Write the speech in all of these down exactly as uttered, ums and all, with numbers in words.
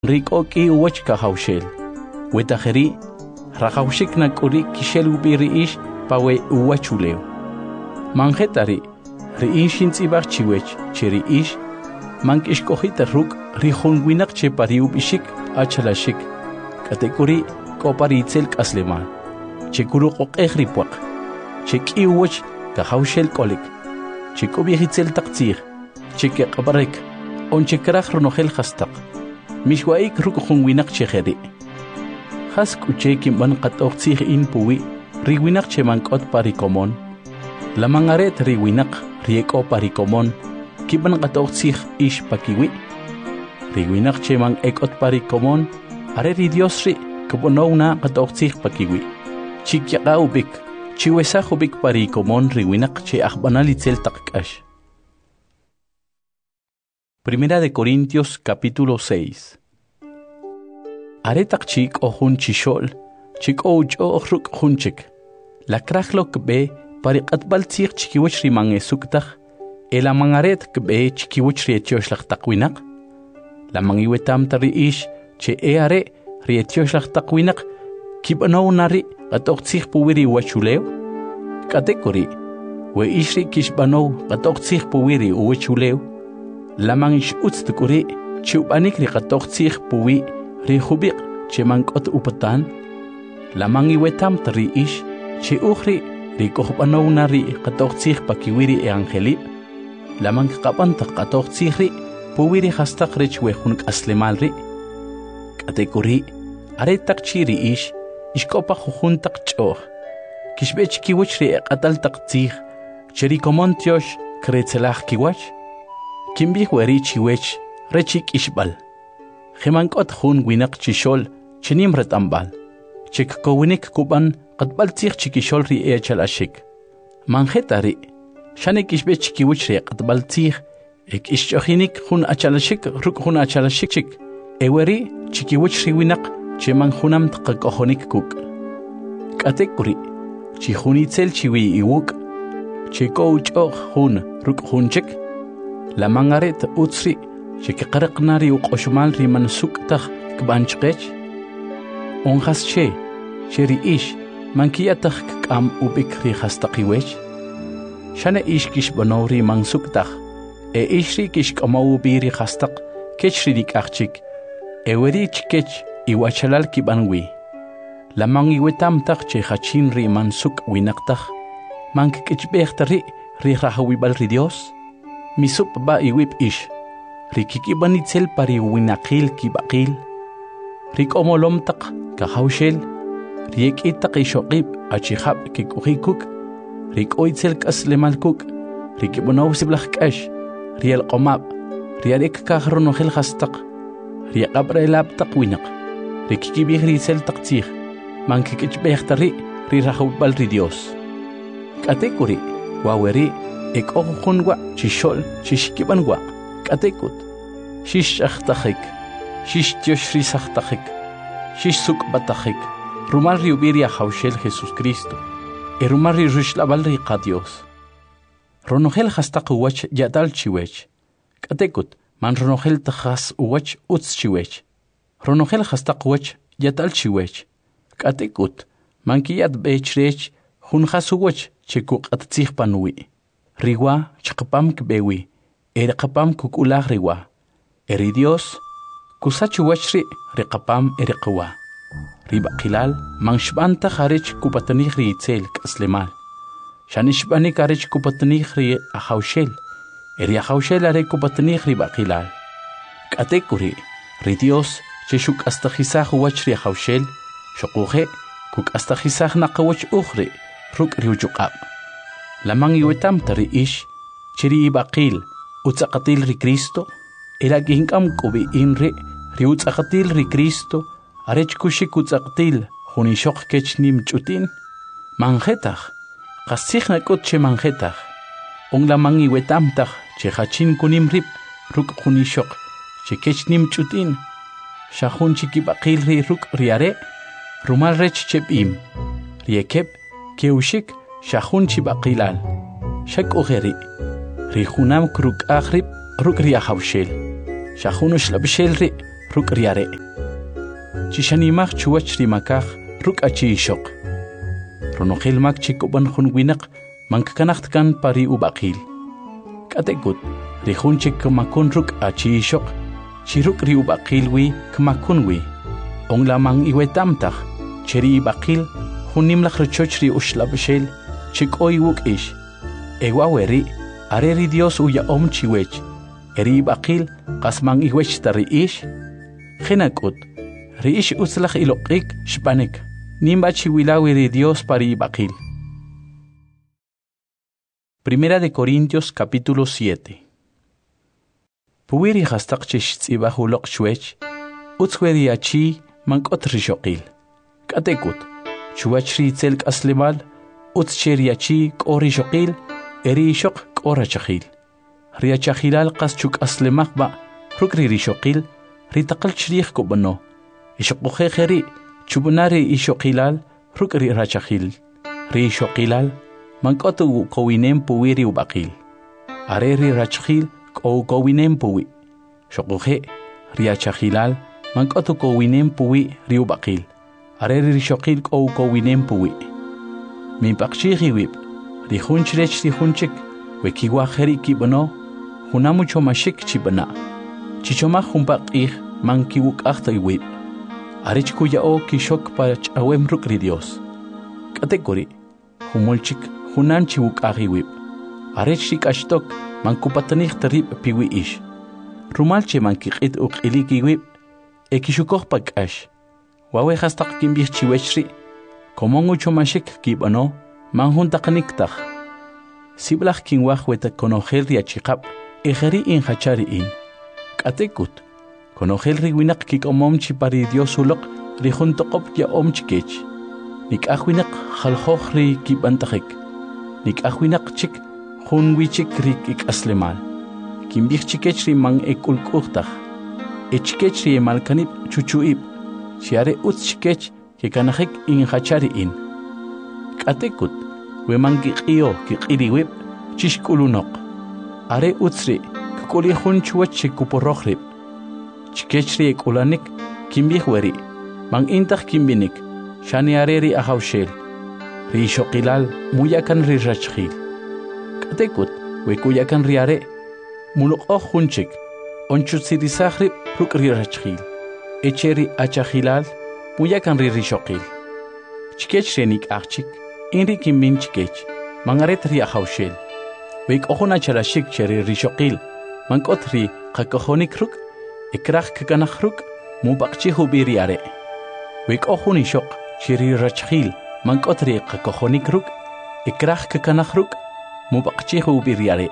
Rikoki uwach kahawshel. Wetajeri, rajawshik nakuri kishel ubiri ish pawe uwachuleo. Manjetari, riinshin tzibach chiwech, cheri ish, mank ishkohita ruk, rihon winak che pari ubishik, achalashik. Katekuri, koparitzel kasleman. Chekuru kokehri puak. Cheki uwach, kahawshel kolik. Chekobihitzel takzir. Cheke kabarek. On chekrach ronogel hastak. Mishwaik rukujun winak chejeri. Has kuchekin ban qatoktsih in puwi, riwinak chemankot parikomon. La mangaret riwinak rieko parikomon, kiban qatoktsih ish pakiwi. Riwinak cheman ekot parikomon, are ridiosri kubonowna qatoktsih pakiwi. Chikyaka ubik, chiwesa ubik parikomon riwinak che akbanalitzel takkash. Primera de Corintios capítulo seis. Aretak chik o hun chishol, chik o uch o ruk hunchik. La krachlo kbe pariqat baltzir chikiwich riman esuktak, el amangaret kbe chikiwich rietiosh takwinak. La mangiwetam tari ish, che e are rietiosh takwinak, kibano nari atoksih puwiri wachuleo. Katekori, we ishri kishbano atoksih puwiri uwachuleo. La mangish utstukuri, chubanik riqatoksih puwi. Rihubik che mankot upatan, la mangi wetam tari ish, che ukhri rikohbanaw na ri katoktsih pakiwiri e angeli, la mangi kapantak katoktsih ri, puwiri hastak rich wehun aslemal ri. Katekuri, aretak chiri ish, ishkopa juhuntak choh, kishbech kiwich ri ekatal taktsih, cheri komontiosh kretzelach kiwach, kimbih weri chiwech, rechik ishbal. Gemankot hun winak chishol, chinim retambal. Chik kowinik kuban, katbal tsik chikishol ri echalashik. Manjetari, shanik ishbe chikiwich ri katbal tsik, ek ishchohinik hun achalashik, ruk hun achalashik chik. Eweri, chikiwich ri winak, cheman hunam tkakohonik kuk. Katekuri, chihunitzel chiwi iwuk, chiko uchoh hun, ruk hun chik. La mangaret utsri, Chekikarak nari uqoshmal riman suktak kbanchqech. Onjas che, cheri ish, mankiyatak kam ubik ri hastakiwech. Shane ish kish banori man suktak, e ishri kish kamawu biri hastak, kechri dik achik, e weri chikech iwachalal kibanwi. La mangi wetam tak che hachin ri man suk winaktak, mank kechbechtari ri rahawibal ri Dios. Misup ba iwip ish. Rikiki banitzel pari winakil kibakil. Rik omolomtak kahawshel. Riek itak ishokib achihab kikuhikuk. Rik oitzel kaslemalkuk. Rikibunaw siblahkash. Riel komab. Rialek kahronohel hastak. Riakabrelab tak winak. Rikiki bihritzel taktsih. Mankikich ri rahawbal ri Dios. Katekuri waweri ek okhunwa chishol chishkibanwa. Katekut, shish achtachik, shish tioshri sachtachik, shish sukbatachik, rumar riubiria haushel Jesus Cristo, e rumar rishlabal riqa Dios. Ronogel hastak uwach yadal chiwech. Katekut, man ronogel tajas uwach uts chiwech. Ronogel hastak uwach yadal chiwech. Katekut, man kiyad bechrech hun has uwach chekuk atzich panui. Riwa chakpam kbewi. Erikapam kukulah riwa. Eri Dios, kusachuwachri rikapam erikawa. Riba kilal, mangshbanta harich kupatanih ri itzel kaslemal. Shanishbani karich kupatanih ri ahawshel. Eri ahawshel are kupatanih riba kilal. Katekuri, ri Dios, cheshuk astajisah wachri ahawshel, shokuhe, kuk astajisah nakawach ukhri, ruk riuchukab. Lamang iwetam tari ish, chiri ibakil, Utsakatil ri Cristo, era ginkam kubi inre, ri utsakatil ri Cristo, arech kushik utsakatil, hunishok kechnim chutin, manjetach, kasich nakot che manjetach, ong lamang iwetamtach, che hachin kunim rip, ruk hunishok, che kechnim chutin, shahun chikibakil ri ruk riare, rumal rech chepim, riekep, keushik, shahun chibakilal, shak ugeri. Rihunam kruk akhrib ruk ria hawshel. Shahunush labshel ri ruk riare. Chishanimach chuwach rimakach ruk achi ishok. Ronogel mak chikuban hun winak mankakanachtkan pari ubakil. Katekut rihun chik kemakun ruk achi ishok. Chiruk ri ubakil wi kemakun wi. Ong lamang iwe tamtach. Cheri ibakil hunim lach rechoch ri ushlabshel. Chik oi wuk ish. Ewa weri areri Dios uya om chiwech. Eri ibakil kasmang iwech tari ish. Genakut ri ish uslach ilokik shpanek. Nimba chiwilawi ri Dios pari ibakil. Primera de Corintios capítulo siete. Puwiri hastak chish tzibahulok shwech. Utzweri achi mankot rishokil. Katekut chuwach ri tzelk aslimal. Utzcheri achi k'ori shokil. Eri shok k'ora chachil. Ri achachilal qas chuk aslemak ba. Rukri rishokil. Ri taqal chrich kubano. Ishokujejeri. Chubunari ishokilal. Rukri rachachil. Ri ishokilal. Mankotu kowinem puwiri ubakil. Areri rachachil. Ko kowinem puwi. Shokuje. Ri achachilal. Mankotu kowinem puwi ri ubakil. Areri rishokil ko kowinem puwi. Min pakchihi wib. Rihunchirech rihunchik. Wekiwajeri kibano. Hunamucho mashik chibana. Chichoma humpak ih man kiwuk achta iwib. Arich kuya o kishok pach awem rukri Dios. Katekori. Humulchik hunan chiwuk ahi wib. Arich shik ashtok man kupatanich tarib piwi ish. Rumalche man kikit uk iliki wib. Ekishukok pak ash. Wawe hastak kimbih chiwechri. Komongucho mashik kibano. Man huntakaniktak. Siblach kinwaj weta konogel riachikap. Ejeri in hachari in. Katekut. Konogel riwinak kik omomchi pari Dios ulok. Rijuntokop ya omchikech. Nik ahwinak halhoch ri kibantakik. Nik ahwinak chik. Hunwichik ri kik aslemal. Kimbih chikech ri man ekulkuktach. Echikech ri emalkanip chuchuip. Chiare utz chikech kikanahik in hachari in. Katekut. Weman kikio kikiriwip. Chishkulunok. Are utzri. Kukuli hunchuach chikuporochrip. Chikechri ekulanik. Kimbih weri. Mang intach kimbinik. Shani areri ahawshel. Ri shokilal. Muyakan ri rachchil. Katekut. Wekuyakan riare. Mulok oh hunchik. Onchutsirisachrip. Ruk ri rachchil. Echeri achachilal. Muyakan ri rishokil. Chikechri nik achik. Inri kimbin chikech. Mangaret ri ahawshel. Wek ohuna charashik cheri rishokil. Mankot ri kakohonik ruk. Ikrach kakanach ruk. Mubakchi hubiri are. Wek ohuni shok. Cheri rachchil. Mankot ri kakohonik ruk. Ikrach kakanach ruk. Mubakchi hubiri are.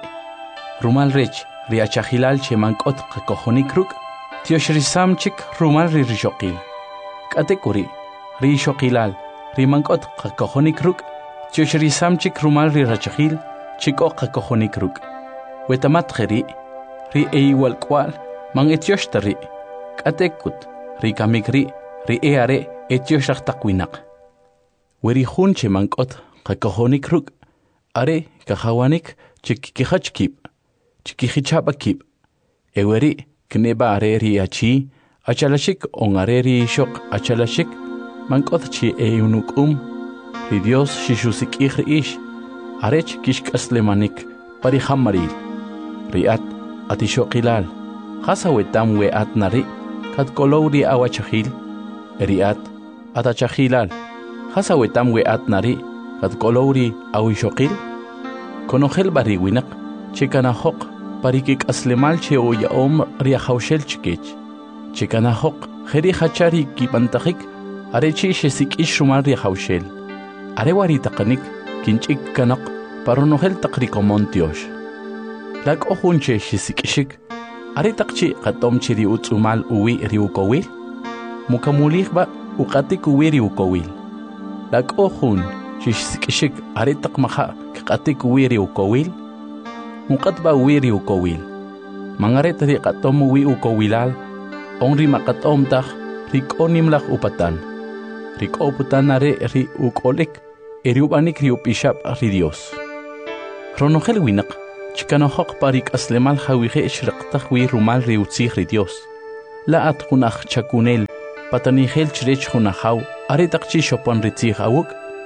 Rumal rech. Ri achachilal che mankot kakohonik ruk. Tioshri samchik rumal ri rishokil. Katekuri. Ri shokilal. Ri mankot kakohonik ruk. Tioshri samchik rumal ri rachachil. Chiko kakohonik ruk. Wetamat kheri. Ri eiwal kwal. Mang etioshtari. Katekut. Ri kamikri. Ri eare etioshach takwinak. Weri hunche mankot kakohonik ruk. Are kahawanik chikikihachkip. Chikihichapakip. Eweri kneba areri achi. Achalashik on areri shok achalashik. Mankot chi eunukum. Ri Dios shishusik ihri ish. Arech kishk aslemanik. Parihamaril. Riat atishokilal. Hasa wetam we at nari. Kat kolori awachahil. Riat atachahilal. Hasa wetam we at nari. Kat kolori awishokil. Konogel bariwinak. Chikanahok. Parikik aslemal che o yaom riahaushel chikech. Chikanahok. Heri hachari kipantahik. Arechi shesik ishrumal riahaushel. Arewari takanik. Kinchik kanok. Paronogel takrikomon Dios. Lag ohunche shisikishik. Are takchi katomchi ri utsumal uwi ri ukowil. Mukamulich ba ukatik uwi ri ukowil. Lag ohun shisikishik are takmaha katik uwi ri ukowil. Mukat ba uwi ri ukowil. Mangaret ri katom uwi ukowilal. Onri makatom tak rikonim lak upatan. Rikoputan are ri ukolik. Eri ubanik ri upishap ri Dios. Ronogel winak. Chikanohok parik aslemal hawije ishriqtah wi rumal ri utzih ri Dios. laat hunach chakunel patanihel chrech hunahaw aritaqchi shopon ritzig awuk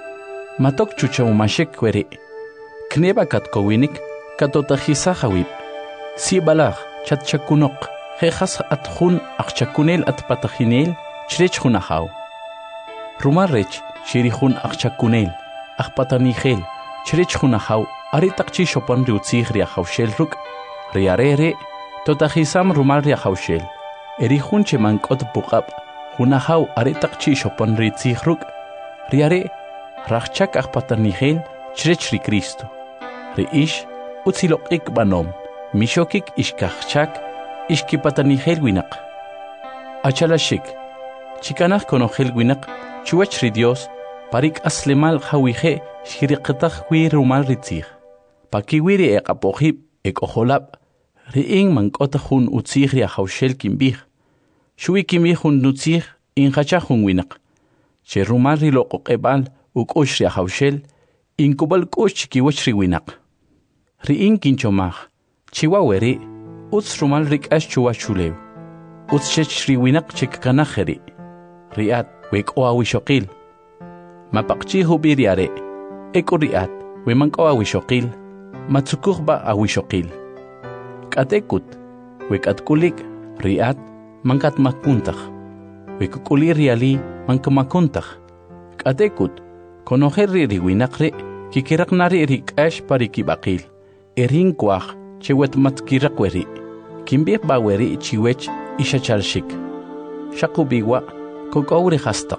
matok chuchawmashek kweri kneba katkowinik katotajisa hawib sibalaj chatchakunok jejas atjun akchakunel atpatajinel chrech hunahaw rumarrech shirihun akchakunel akpatanihel chrech hunahaw aritaqchi shopon riutzig riahawshel ruk riarere totajisam rumal riahawshel erihun chemankot puqab hunahaw aritaqchi shopon ritzig ruk riare rachchak akpatanihel chrech ri Cristo riish utziloqik banom mishokik ishkachchak ishkipatanihel winaq achalashik chikanaj konojel winaq chuwach ri Dios parik aslemal hawije shiriqtaj wi rumal ritzig pakiwiri eqapojib ekojolab riin mankota jun utzig riahawshel kimbij shuwi kimbij jun nutzig injacha jun winaq che rumal riloqoqebal uk'ush riahawshel inkubal k'ush chikiwach ri winaq riin kinchomaj chiwaweri utz rumal rik'ax chuwachulew utz chech ri winaq chikkanajeri riat wek'o awishoqil mapaqchi hubi riare eko riat wemank'o awishoqil matzukujba awishoqil k'atekut wek'atkulik riat mankatmakuntaj wek'k'uli riali mankamakuntaj k'atekut konojer ri riwinaqri kikiraqnari rik'ax parikib'aqil erin kuaj chewetmatkiraqweri kimbij baweri chiwech ishachalshik shaqubiwa kok'owri hastaq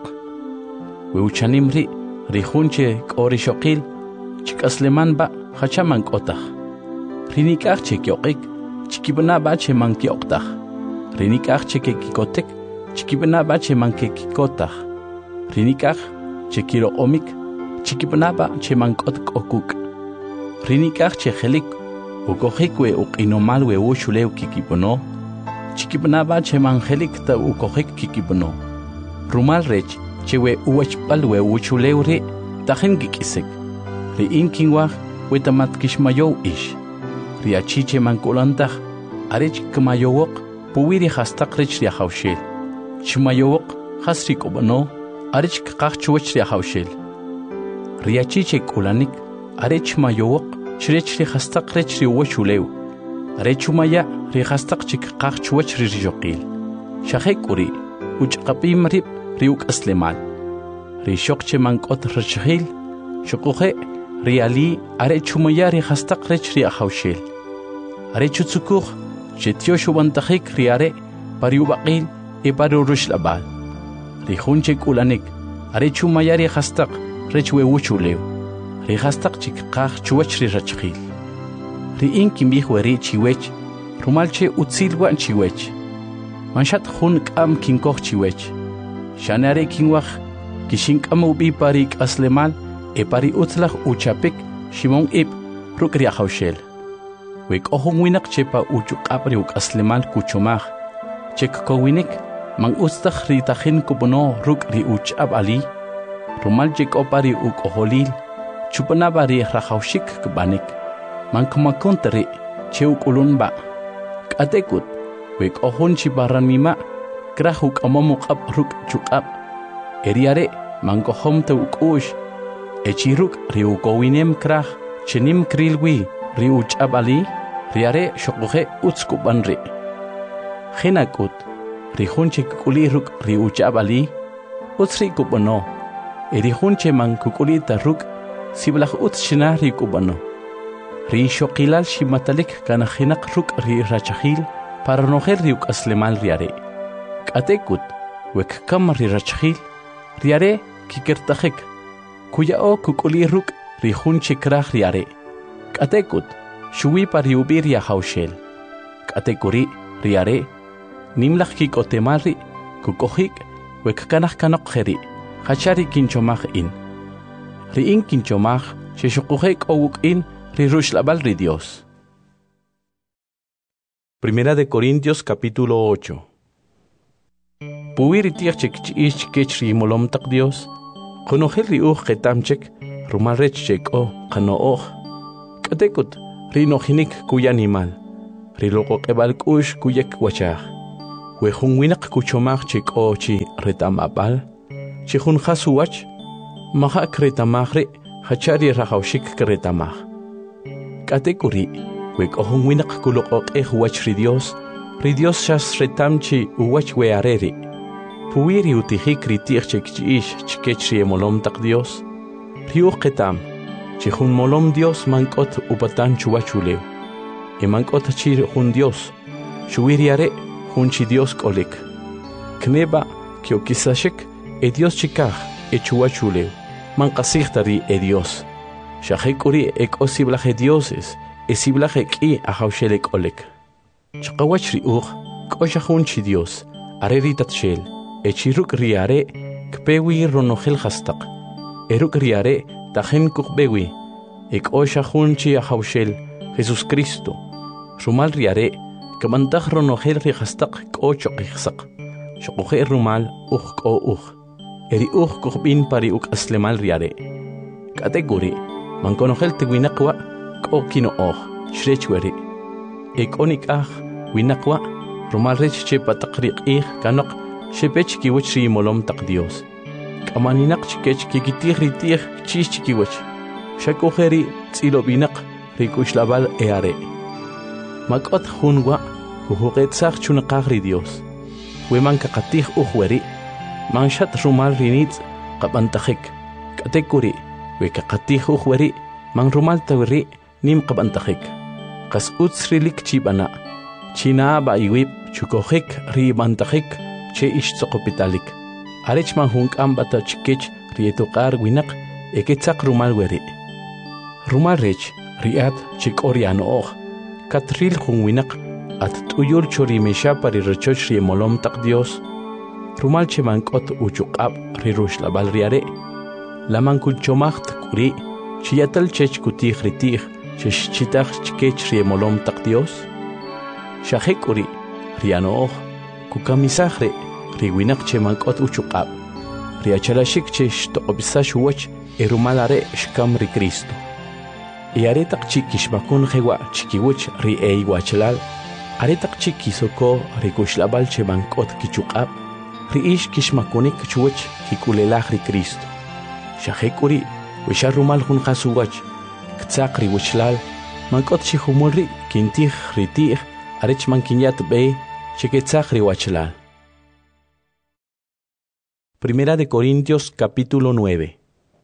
weuchanimri rijunche k'orishoqil chik'aslemanba hachaman k'otaj rinik'aj chekyoqik chikib'naba chemankyoqtaj rinik'aj chekekikotek chikib'naba chemankekikotaj rinik'aj chekiroqomik chikib'naba chemank'ot k'okuk rinik'aj chejelik ukojik we uq'inomal we uxulew kikib'no chikib'naba chemanjelik ta ukojik kikib'no rumal rech chewe uwachb'al we uxulew ri tajen kik'isik ri'in kinwaj we tamatkixmayow ix riachi chemank'ulantaj arech kmayowoq puwiri hastaq rech riahawshel chmayowoq has rik'ub'no arech kqaj chuwach riahawshel riachi chek'ulanik arech mayowoq chrech ri hastaq rech ri uwachulew arech umaya ri hastaq chikqaj chuwach ri rishoqil shajek'uri uch'qapim rib ri uk'aslemal ri shoq chemank'ot rachjil shuquje ri ali arech umaya ri hastaq rech ri ahawshel arech utzukuj chetyosh ubantajik ri are pari ubaqil e pari urushlabal ri jun chek'ulanik arech umaya ri hastaq rech we uchulew ri hastaq chikqaj chuwach ri rachjil ri'in kimbij weri chiwech rumalche utzilwan chiwech manshat jun k'am kinkoj chiwech shanare kinwaj kishink'am ubi pari k'aslemal e pari utzlaj uchapik shimon ib ruk' riahawshel wek'o jun winaq chepa uchuq'ab' ri uk'aslemal kuchomaj chekkowinik man utztaj ri tajin kub'no ruk' ri uch'ab' ali rumal chek'o pari uk'ojolil chupanaba ri rajawshik kb'anik mankumakunta ri che uk'ulunba k'atekut wek'o jun chibarranmima kraj uk'amom uq'ab' ruk' chuq'ab' eriare mankojomta uk'u'x echi ruk' ri ukowinem kraj chenim krilwi ri uch'ab' ali riare xoquje utz kub'an ri jinak'ut ri jun chek'uli ruk' ri uch'ab' ali utz ri kub'ano eri jun chemankuk'ulita ruk' siblaj utz chinaj ri kub'ano ri xoqilal ximatalik kanajinaq ruk' ri rachajil para nojer ri uk'aslemal riare k'atekut wekkam ri rachajil riare kikertajik kuya'o kuk'uli ruk' ri jun chekraj riare k'atekut xuwi pari ubi riahawshel k'atekuri riare nimlaj kik'otemal ri kukojik wekkanaj kanoqjeri hachari kinchomaj in ri'in kinchomaj xexoquje k'owuk'in ri ruxlab'al ri Dios. Primera de Corintios capítulo ocho. Puwiri tiq chekchi'ix chikech ri molomtaq Dios qonojel ri uj qetamchek rumal rech chek'o qano'oj k'atekut ri nojinik kuya animal ri loqoq'eb'al k'u'x kuyek wachaj we jun winak kuchomach chi k'o chi retamabal chi jun khasuwach maha kretamagre hachari rahawshik kretamag katekuri we k'o jun winak kuloqoq e huwach ri Dios ri Dios shas retamchi uwach we areri puwiri utihik ritich chikchiish chikechri emolom tak Dios riu qetam chi jun molom Dios mankot upatan chuwachuleu e mankot chi jun Dios shuwiriare jun chi Dios kolik kneba kyo kisashik e Dios chikaj e chuwachuleu manqasihtari e Dios shahekuri e kosiblaje dioses e siblaje ki ahawshele kolik chqawach riuq kosha jun chi Dios areri tatshel e chiruk riare kpewi ronojel hastaq eruk riare tajen kukbewi e kosha jun chi ahawshel Jesus Cristo rumal riare kamantaj ronojel ri hastaq kocho qihsaq shoqoje rumal uj ko uj eri uj kuqbin pari uk aslemal riare kategori mankonojel te winaqwa ko kino oj shrechweri e konik aj winaqwa rumal rech che pataqriq ij kanaq shepech kiwach ri molom taq Dios kamaninaq chikech kikitij ritij chich chikiwach shakojeri tsilobinaq rikushlabal eare makot junwa kuhuqetsaq chunaqaj ri Dios weman kaqatij ujweri manshat rumal rinitz qabantajik katekuri we kaqatij ujweri man rumal tawri nim qabantajik qas utsrilik chibana china ba iwib chukojik ri bantajik che ish tsoqopitalik arech man hunkam bata chikech rietuqar winaq eketsaq rumal weri rumal rech riat chikoriano oj katril jun winaq at tuyul chorimesha pari rechoch ri molom taq Dios rumal che mankot uchuqab ri rushlabal riare laman kuchomacht kuri chiyatal chech kutij ritij chesh chitaq chikech ri molom taq Dios shahekuri riano oj kukamisajre ri winaq che mankot uchuqab ri achalashik che shtoqbisash wach e rumal are shkam ri Cristo y aretaq chikishmakun jewa chikiwach ri ei wachlal aretaq chikisoko ri kushlabal che mankot kichuqab ri ish kishmakunik chuwach kikulelaj ri Cristo shahekuri wisha rumal jun qasuwach ktzaq ri wachlal mankot chihumulri kintij ritij arech mankinyat be chiketzaq ri wachlal. Primera de Corintios capítulo nueve.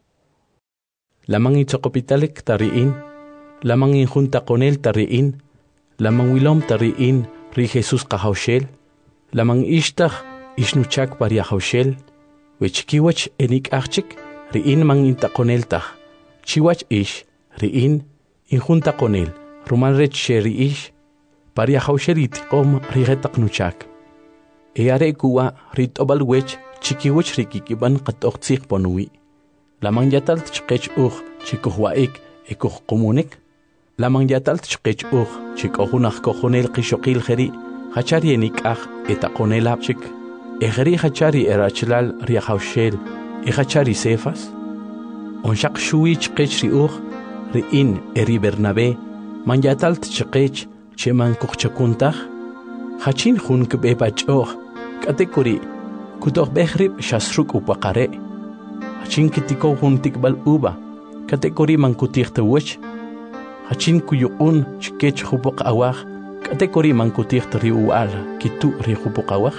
Lamang itzokopitalik tariin, lamang injunta con él tariin, lamang wilom tariin ri Jesus kahaushel, lamang ishtach ishnuchak paria haushel, wechkiwach enik achik riin mang inta con él tach, chiwach ish riin injunta con él, rumal rech sheri ish, paria haushel itikom rigetak nuchak. E are kuwa ritobal wech chikiwach rikikiban qatoqtsik ponui. Lamang yatal tchqech uj chikuhwaik ekuj komunik. Lamang yatal tchqech uj chikohunaj kohonel qishoqil jeri hachari enikaj etaqonel apchik. Ejeri hachari erachlal riahawshel e hachari sefas. Onshaq shui chqech ri uj riin eri Bernabé man yatal tchqech cheman kuchchakuntaj. Hachin jun kbe bachoj katekuri kutoq behrib shasruk upaqare. Hachin kitiko jun tikbal uba katekori man kutijta wach hachin kuyuqun chikech hupoq awaj katekori man kutijta ri ual kitu ri hupoq awaj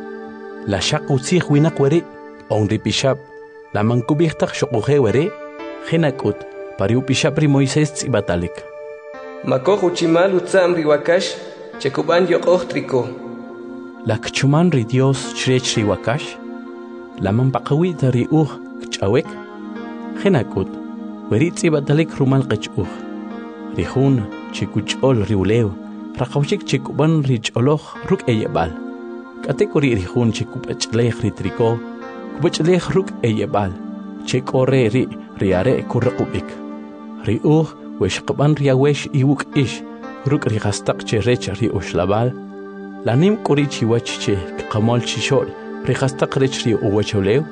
la shaq utsij winaq weri on ri pishab la man kubijtaq shoquje weri jenakut pari upishab ri Moisés tsibatalik makoj uchimal utzam ri wakash chekuban yoqoj triko la kchuman ri Dios chrech ri wakash la man paqawita ri uj kchawek jenakut weri tsibatalik rumal qechuj rihun chikuchol riuleu raqawchik chikuban ri choloj ruk eyebal katekori rihun chikupachlej ri triko kupachlej ruk eyebal chekore ri riare kurqubik ri uj weshqban ri awesh iwuk ish ruk ri hastaq che rech ri ushlabal lanim kori chiwach che qamol chishol ri hastaq rech ri uwacholeu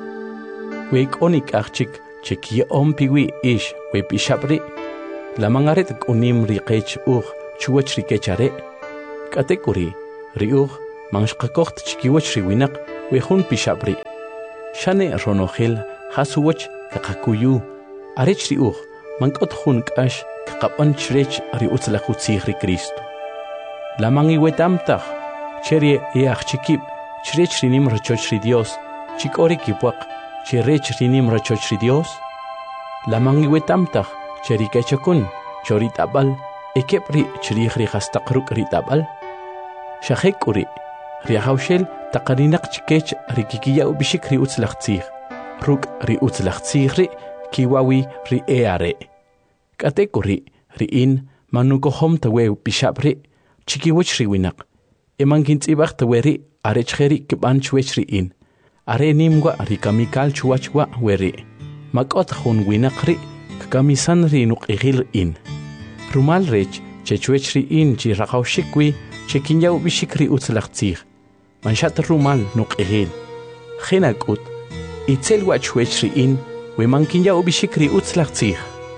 Wek onik achik cheki ompiwi ish we pishabri la mangaret kunim riqech uj chuwach rikechare katekuri riuj manshqakoht chikiwach riwinak wehun pishabri. Shane ronogel hasuwach kakakuyu. Arech riuch mankot hun kash kakapan chrech ri utzlachutzig ri Cristo. La mangi wetamtach cherie each chikip chrech rinim rachoch ri Dios chikori kipuak cherech rinim rachoch ri Dios. La mangi wetamtach cheri kechakun choritabal ekepri chrich ri hastaqruk ritabal. Shahekuri riahaushel taqarinak chikech rikikiya ubishik ri utzlachtzig. Ruk ri utzlachtzig ri kiwawi ri eare. Katekuri ri in manukohom tawe pishabri chikiwich ri winak. Emangint ibach taweri arecheri kibanchwech ri in. Are nimwa ri kamikal chuachwa weri. Makot hun winak ri kamisan ri nuk igil in. Rumal rech chechwech ri in chi rakaushikwi chekinyaw bishik ri utzlachtzig. Manshat rumal nuk igil. Chinakut itzel wachwech ri in we mankinyaw bishik ri utzlachtzig.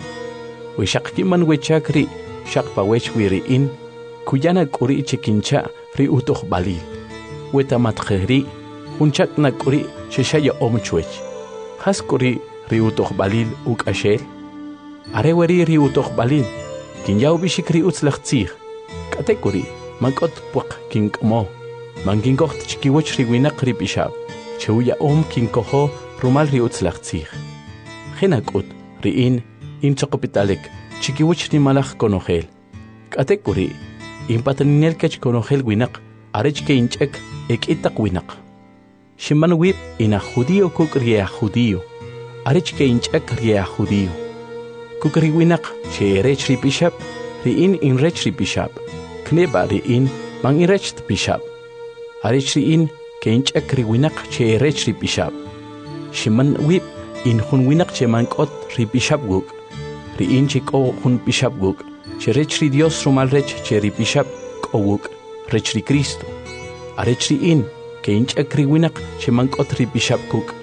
We shakkiman wechakri shakpa wech wiri in kuyana kuri chekincha ri utoch balil. We tamatkheri hunchak na kuri sheshaya omchwech. Has kuri ri utoch balil uk ashel. Are weri ri utoch balil kinyaw bishik ri utzlachtzig. Kate kuri mankot puak kinkmo. Mankinkocht chikiwech ri winak ri bishab. Chewya om kinkoho rumal ri utzlachtzig. Chinakut ri in in chokopitalek chikiwich ni malach konogel. Katekuri in pataninel kech konogel winak arech ke inchek ek itak winak. Shiman wip in a judío kuk ria judío. Arech ke inchek ria judío. Kukri winak che rech ri bishap ri in in rech ri bishap. Kneba ri in mang in rech bishap. Arech ri in ke inchek ri winak che rech ri bishap. Shiman wip in hun winak che mankot ri bishap guk. Ri in chiko hun bishap guk. Che rech ri Dios rumal rech che ri bishap kowuk rech ri Cristo. Arech ri in ke inchek ri winak che mankot ri bishap guk.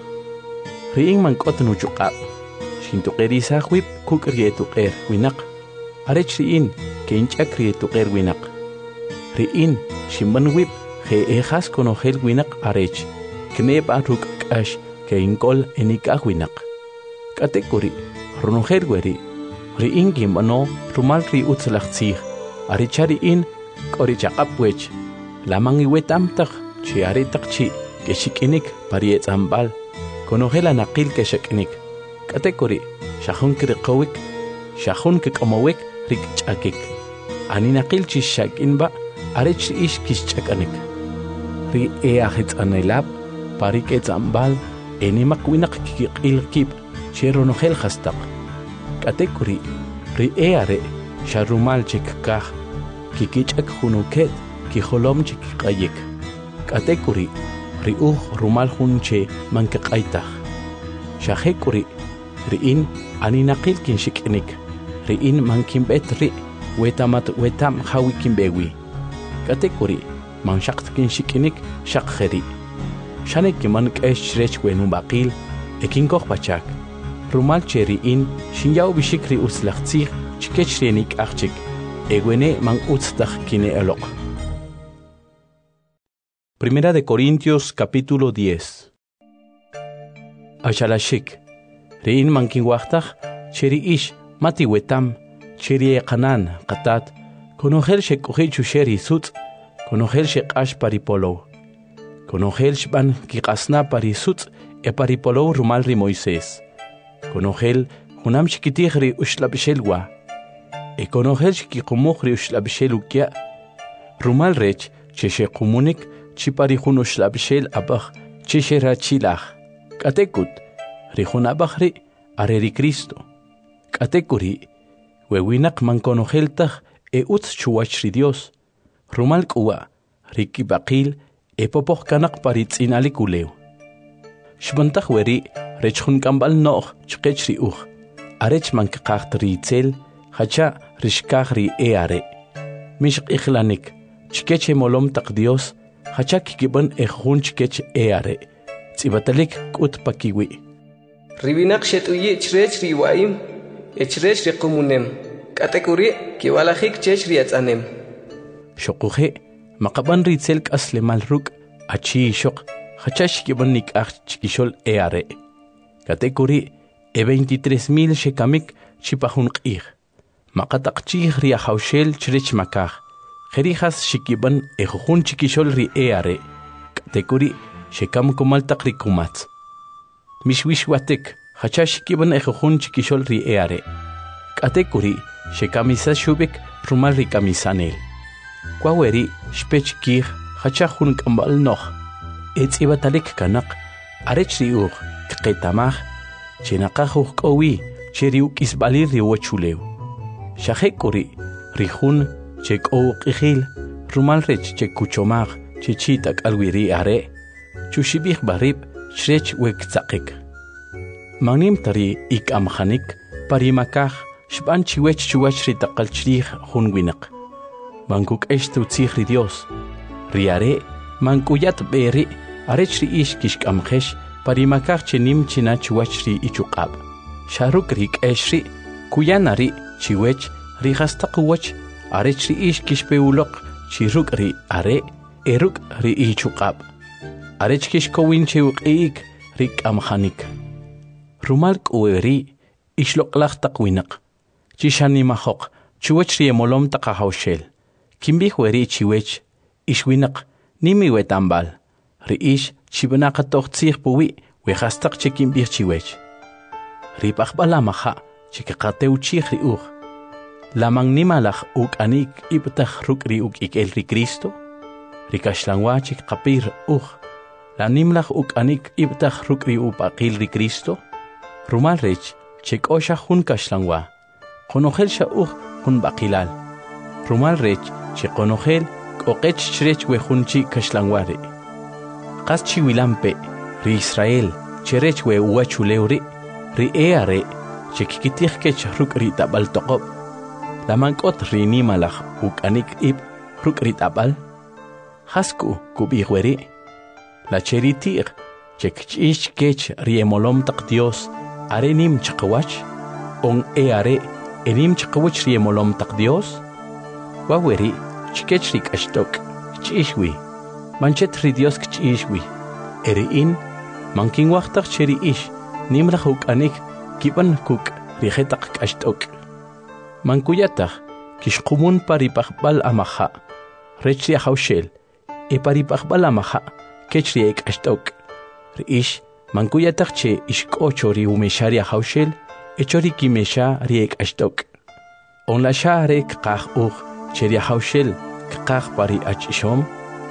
Ri in mankot nu chukab. Shintuqeri sahwip kuk ri etuqer winak. Arech ri in ke inchek ri etuqer winak. Ri in shiman wip he ejas konogel winak arech. Kneb aruk kash ke inkol enikah winak. Katekuri runogel weri. Ri in gimano rumal ri utzlachtzig. Arichari in kori chaqapwech. Lamangi wetamtach chi aritak chi ke shikinik pariet ambal. Konogela naqil ke shikinik. Katekuri shahun kirqawik shahun kikamawik rik chakik. Ani naqil chi shakinba arech ish kish chakanik. Ri eahit anelab parik et ambal enimak winak kikil kip cheronogel hastaq. Katekuri ri eare sharumal chikkah kikichak hunuket kiholom chikkayik. Katekuri ri uh rumal hunche mankaqaitah. Shahekuri ri in aninaqil kin shikinik. Ri in mankin betri wetamat wetam hawikin bewi. Katekuri man shakt kin shikinik shakheri. Shanek man kesh rech wenum baqil ekin koch pachak. Rumal cheri in shinyaw bishikri utzlachtzig chikech renik achik. Egwene man utztach kine elok. Primera de Corintios capítulo diez. Ashalashik. Rein man kinwachtach cheri ish mati wetam cheri qanan qatat konogel shekogel chusheri sut konogel shekash paripolo. Konogel shban kiqasna parisut e paripolo rumal ri Moisés. Konogel hunam shikitihri ushlabshelwa. E konogel shikikomohri ushlabshelukia. Rumal rech cheshe kumunik chipari hun ushlabshel abach cheshe rachilach. Katekut rihun abachri areri Cristo. Katekuri wewinak man konogeltach e utz chuachri Dios. Rumal kuwa riki baqil e popoch kanak paritz inalikuleu. Shbantach weri rechun kambal noch chkechri uch. Arech man kaqacht ritzel hacha rishkachri eare. Mish ikhlanik chkeche molom tak Dios hacha kikiban ejun chkech eare. Tsibatalik kut pakiwi. Ribinak shetuyi chrech riwaim echrech riqumunem. Katekuri kiwalahik chech riatzanem. Shokuhe Maqaban ritzel k'asle mal ruk' achi shoq hachash kiban nik'aj chikixol e are. Katekuri e veintitrés mil shekamik chipajun q'ij. Maqataq chij ri ajawxel chirech makaj. Jerijas shikiban e jujun chikixol ri e are. Katekuri shekam kumaltaq ri kumatz. Mishwishwatek hachash kiban e jujun chikixol ri e are. Katekuri shekamisa shubik rumal ri kamisanel. Kwaweri shpech kij hachajun kambal noh. Etz'ibatalik kanak arech riuq kqetamaj chinaqajuj k'owi cheriuq isb'ali riwochulew. Xajek'uri rijun chek'ow q'ijil rumal rech chekuchomaj chichita k'alwiri are chuxib'ij barib chrech wektzaqik. Magnim tari ik'amjanik parimakaj xb'an chiwech chuwach ri taqal chrij jun winaq. Mankuk'ex tutzij ri Dios. Ri are mankuyat b'eri arech ri ix kixk'amjex parimakaj chenim china chuwach ri ichuq'ab'. Xaruk ri k'ex ri kuyana ri chiwech ri jastaquwach arech ri ix kixpewuloq chiruk ri are eruk ri ichuq'ab'. Arech kixkowin chewq'i'ik ri k'amjanik. Rumal k'uweri ixloq'laj taq winaq. Chixanimajoq chuwach ri emolom taq ajawxel. Kimbij weri chiwech ixwinaq nimi wetambal. Ri ix chibnaqa toqtzij puwi wejastaq chekimbij chiwech. Ri paqb'ala maja chikaqatew chij ri uj. Lamang nimalaj uk'anik ibtaj ruk' ri uk'ik'el ri Cristo. Ri kaxlanwa chikqapir uj. La nimlaj uk'anik ibtaj ruk' ri upaqil ri Cristo. Rumal rech chek'oxa jun kaxlanwa. Qonojel xa uj jun baqilal. Rumal rech chiqonojel k'oqech chrech wejun chi kaxlanwa ri. Qas chiwilampe ri Israel cherech we uwachulew ri. Ri e are chekikitij kech ruk' ri tab'al toqob'. Lamank'ot ri nimalaj uk'anik ib ruk' ri tab'al. Jasku kub'ij weri. La cheriti'q chekch'ix kech ri emolom taq Dios are nim chaqawach. On e are enim chaqawach ri emolom taq Dios. Waweri chikech ri k'axtok ch'ixwi. Manchet ri Dios kch'ixwi. Eri'in mankinwajtaq cheri ix nimlaj uk'anik kiban kuk ri jetaq k'axtok. Mankuyataq kixqumun paripaqb'al amaja. Rech ri ajawxel e paripaqb'al amaja kech ri ek'axtok. Ri ix mankuyataq che ixk'ocho ri umexa ri ajawxel echo ri kimexa ri ek'axtok. On la xa are kqaj uj che ri ajawxel kqaj pari ach'ixom.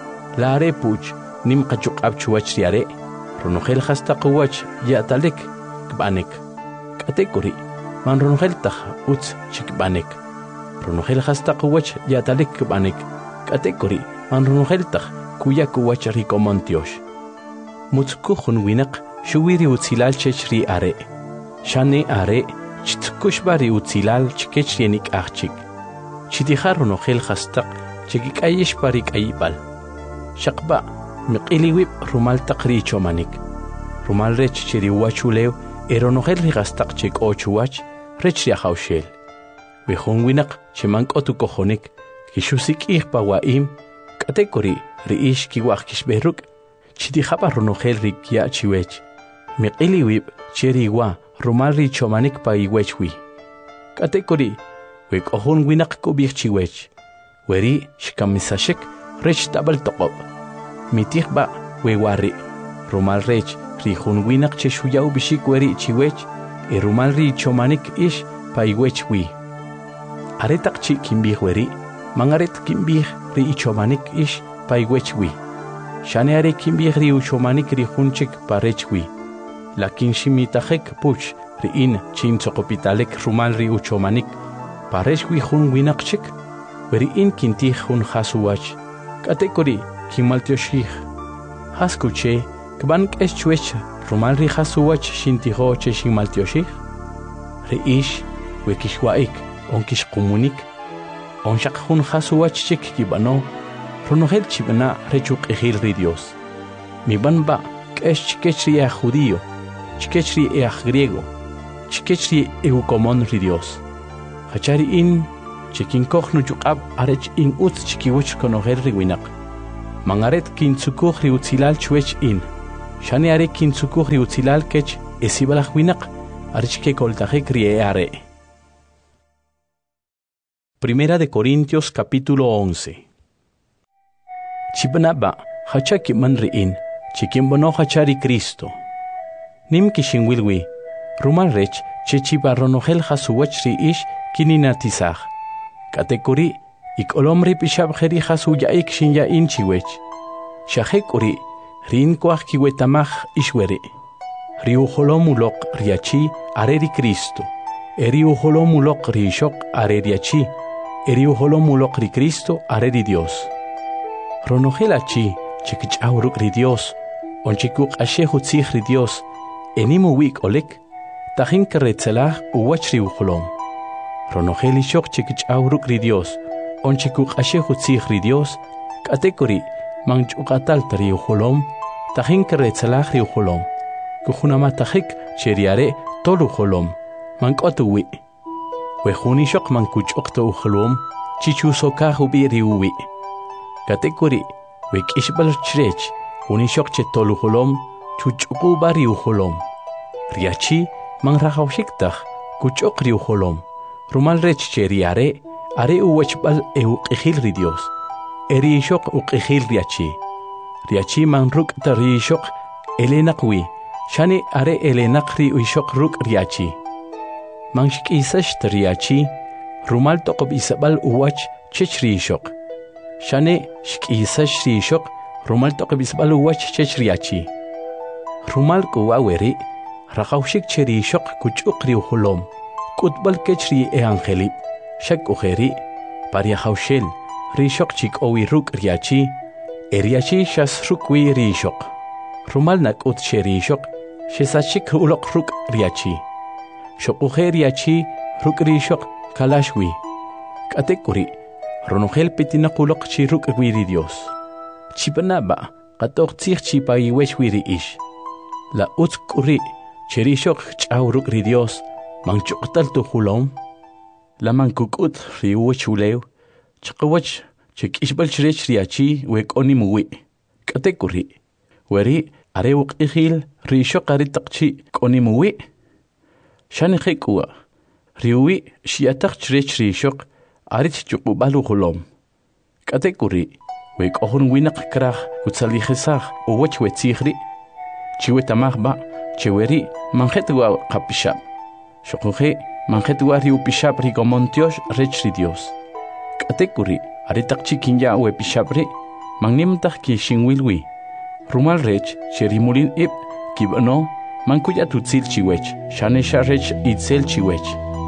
La are puch nim qachuq'ab' chuwach ri are. Ronojel jastaquwach ya'talik kb'anek. K'atekuri man ronojel taj utz chikb'anek. Ronojel jastaquwach ya'talik kb'anek. K'atekuri man ronojel taj kuyakuwach ri komontiox. Mutzkuj jun winaq xuwi ri utzilal chech ri are. Xane are chitkuxb'a ri utzilal chikech ri nik'aj chik. Chitija ronojel jastaq chikik'ayex pa ri k'ayib'al. Xaqb'a miq'iliwib' rumal taq ri ichomanik. Rumal rech che ri uwachulew e ronojel ri jastaq chek'o chuwach rech ri ajawxel. Wejun winaq che mank'ot ukojonik kixusik'ij pa wa'im. K'atekuri ri ix kiwaj kixb'ej ruk' chitijab'a ronojel ri kya' chiwech. Miq'iliwib' che ri wa rumal ri ichomanik pa iwech wi. K'atekuri we k'ojun winaq kub'ij chiwech. Weri xkamisaxek rech tab'al toqob'. Mitijb'a we wari. Rumal rech ri jun winaq che xuyaw bixik weri chiwech e rumal ri ichomanik ix pa iwech wi. Aretaq chi kimb'ij weri mangaret kimb'ij ri ichomanik ix pa iwech wi. Xane are kimb'ij ri ichomanik ri jun chik pa rech wi. Lakin ximitajek puch ri in chintzoqopitalek rumal ri ichomanik pa rech wi jun winaq chik. Weri in kintij jun jasuwach. K'atekuri kinmaltioxij. Jaskuche kb'an k'ex chuwech rumal ri jasuwach xintijo che xinmaltioxij. Ri ix we kixwa'ik on kixqumunik. On xaq jun jasuwach chik kib'ano ronojel chib'na rech uq'ijil ri Dios. Mib'anb'a k'ex chikech ri aj judío, chikech ri aj griego, chikech ri eukomon ri Dios. Hachari in chikinkoj nuchuq'ab' arech in utz chikiwach konojel ri winaq. mangaret kintsukuj riutzilal chuech in. Shani are kintsukuj riutzilal kech esibalaj winak archke koltajek rie are. Primera de Corintios capítulo once. Chibanaba hachaki manriin, chikimbono hachari Cristo. Nim kishinwilwi, rumal rech chechiba ronogel hasuwachri ish kininatizaj. Katekuri ik olomri pishabjeri hasuyaik shinya inchiwech. Shahekuri rin kwaj kiwetamaj ishwere. Riuholomulok riachi areri Cristo. Eriuholomulok rishok areriachi. Eriuholomulok ri Cristo areri Dios. Ronogelachi chikichauruk ri Dios. Onchikuk ashehutzij ri Dios. Enimu wik olek. Tajin keretzelaj uwach riuholom. Ronoghelishok chikichauruk ri Dios. Onchikuk ashehutzij ri Dios. Katekuri manchukatal riuholom. Tajin keretzelaj riuholom. Kujunamatahik cheriare toluholom. Mankotuwi. Wejunishok mankuchok touholom. Chichusoka hubi riuwi. Katekuri wekishbal chrech. Junishok che toluholom. Chuchukuba riuholom. Riachi manrahaushiktaj. Kuchok riuholom. Rumal rech cheriare. Are uwachbal euqihil ri Dios. Erishok uqihil riachi. Riachi manruk tarishok. Elenakwi. Shani are elenakri uishok ruk riachi. Manshik isash riachi. Rumal tokob isabal uwach chech rishok. Shani shik isash rishok. Rumal tokob isabal uwach chech riachi. Rumal kuwaweri. Rakaushik cherishok kuchuk riuholom. Kutbal kechri e angelip. Shak ujeri. Pariahaushel. Rishok chik owi ruk riachi. Eriachi shas rukwi rishok. Rumal nak ut cherishok. Shesachik ulok ruk riachi. Shokuhe riachi ruk rishok kalashwi. Katekuri. Ronogel pitinakulok chi ruk wiri Dios. Chipanaba. Katok tzich chipa iwech wiri ish. La utkuri. Cherishok chau ruk ri Dios. Manchuktal tu hulom. La mankukut riuwech uleu. Chakawach chik ishbal chrech riachi wek onimuwi. Katekuri. Weri. Are uqihil rishok aritakchi konimuwi. Shani khekua. Riuwi shiatak chrech rishok arit chukubalu hulom. Katekuri. Wek ohun winak krach utsalijesach uwach wetzihri. Chiwetamahba cheweri manjetwa kapishab. Shokuhe manjetwa riu pishab rigomontiosh rech ri Dios. Katekuri aritakchi kinya we pishabri magnimtak ki shinwilwi. Rumal rech cherimulin ip kibano mankuya tutzil chiwech shanesha rech itzel chiwech.